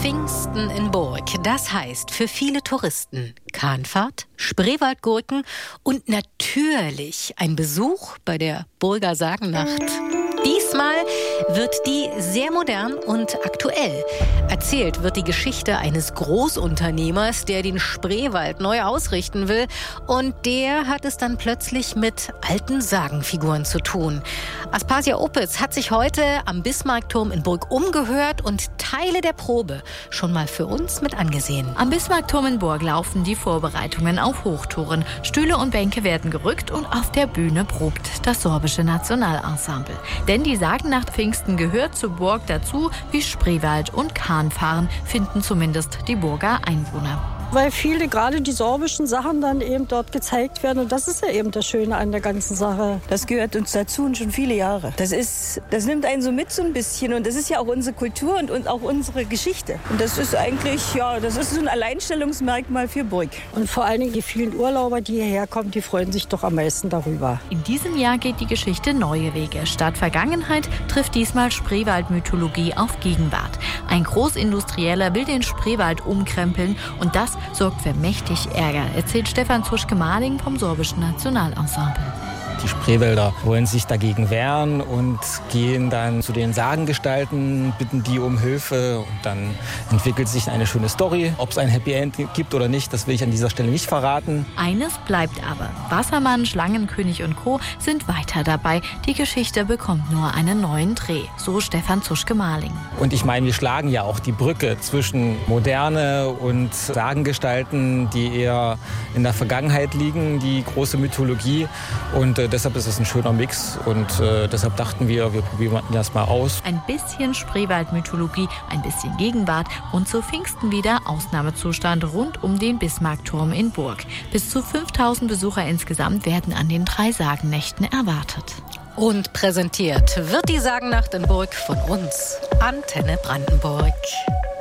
Pfingsten in Burg, das heißt für viele Touristen Kahnfahrt, Spreewaldgurken und natürlich ein Besuch bei der Burger Sagennacht. Diesmal wird die sehr modern und aktuell. Erzählt wird die Geschichte eines Großunternehmers, der den Spreewald neu ausrichten will. Und der hat es dann plötzlich mit alten Sagenfiguren zu tun. Aspasia Opitz hat sich heute am Bismarckturm in Burg umgehört und Teile der Probe schon mal für uns mit angesehen. Am Bismarckturm in Burg laufen die Vorbereitungen auf Hochtouren. Stühle und Bänke werden gerückt und auf der Bühne probt das sorbische Nationalensemble. Denn die Sagennacht Pfingsten gehört zu Burg dazu, wie Spreewald und Kahnfahren, finden zumindest die Burger Einwohner. Weil viele, gerade die sorbischen Sachen dann eben dort gezeigt werden. Und das ist ja eben das Schöne an der ganzen Sache. Das gehört uns dazu und schon viele Jahre. Das nimmt einen so mit so ein bisschen. Und das ist ja auch unsere Kultur und auch unsere Geschichte. Und das ist eigentlich, das ist so ein Alleinstellungsmerkmal für Burg. Und vor allen Dingen die vielen Urlauber, die hierher kommen, die freuen sich doch am meisten darüber. In diesem Jahr geht die Geschichte neue Wege. Statt Vergangenheit trifft diesmal Spreewald-Mythologie auf Gegenwart. Ein Großindustrieller will den Spreewald umkrempeln und das sorgt für mächtig Ärger, erzählt Stefan Zuschke-Marling vom sorbischen Nationalensemble. Die Spreewälder wollen sich dagegen wehren und gehen dann zu den Sagengestalten, bitten die um Hilfe. Und dann entwickelt sich eine schöne Story. Ob es ein Happy End gibt oder nicht, das will ich an dieser Stelle nicht verraten. Eines bleibt aber. Wassermann, Schlangenkönig und Co. sind weiter dabei. Die Geschichte bekommt nur einen neuen Dreh, so Stefan Zuschke-Marling. Und ich meine, wir schlagen ja auch die Brücke zwischen Moderne und Sagengestalten, die eher in der Vergangenheit liegen, die große Mythologie. Und deshalb ist es ein schöner Mix und deshalb dachten wir probieren das mal aus. Ein bisschen Spreewald-Mythologie, ein bisschen Gegenwart und zu Pfingsten wieder Ausnahmezustand rund um den Bismarckturm in Burg. Bis zu 5000 Besucher insgesamt werden an den 3 Sagennächten erwartet. Und präsentiert wird die Sagennacht in Burg von uns, Antenne Brandenburg.